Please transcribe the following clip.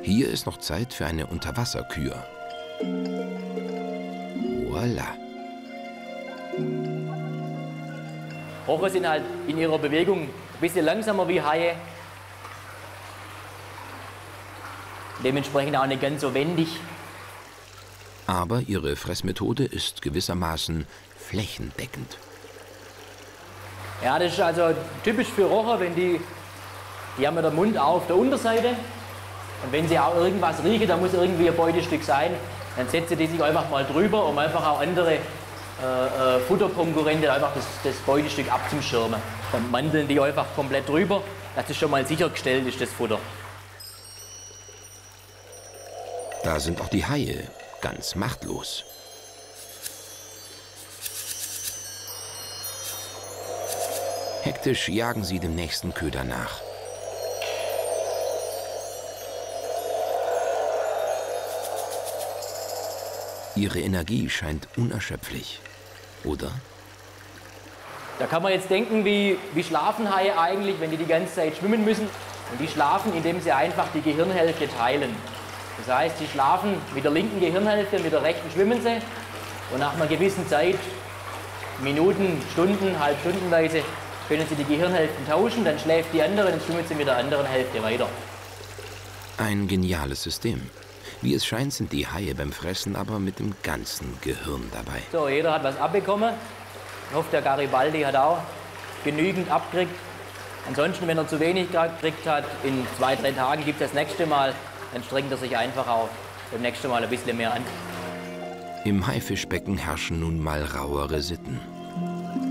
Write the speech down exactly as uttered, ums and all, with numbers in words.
Hier ist noch Zeit für eine Unterwasserkür. Voila. Rocher sind halt in ihrer Bewegung ein bisschen langsamer wie Haie. Dementsprechend auch nicht ganz so wendig. Aber ihre Fressmethode ist gewissermaßen flächendeckend. Ja, das ist also typisch für Rocher, wenn die, die haben ja den Mund auch auf der Unterseite. Und wenn sie auch irgendwas riechen, da muss irgendwie ein Beutestück sein, dann setzen die sich einfach mal drüber, um einfach auch andere äh, äh, Futterkonkurrenten einfach das, das Beutestück abzuschirmen. Dann mandeln die einfach komplett drüber, dass es schon mal sichergestellt ist, das Futter. Da sind auch die Haie ganz machtlos. Hektisch jagen sie dem nächsten Köder nach. Ihre Energie scheint unerschöpflich, oder? Da kann man jetzt denken, wie, wie schlafen Haie eigentlich, wenn die die ganze Zeit schwimmen müssen. Und die schlafen, indem sie einfach die Gehirnhälfte teilen. Das heißt, sie schlafen mit der linken Gehirnhälfte, mit der rechten schwimmen sie. Und nach einer gewissen Zeit, Minuten, Stunden, halbstundenweise, können sie die Gehirnhälften tauschen, dann schläft die andere, dann schwimmen sie mit der anderen Hälfte weiter. Ein geniales System. Wie es scheint, sind die Haie beim Fressen aber mit dem ganzen Gehirn dabei. So, jeder hat was abbekommen. Ich hoffe, der Garibaldi hat auch genügend abgekriegt. Ansonsten, wenn er zu wenig gekriegt hat, in zwei, drei Tagen gibt es das nächste Mal, dann strengt er sich einfach auch beim nächsten Mal ein bisschen mehr an. Im Haifischbecken herrschen nun mal rauere Sitten.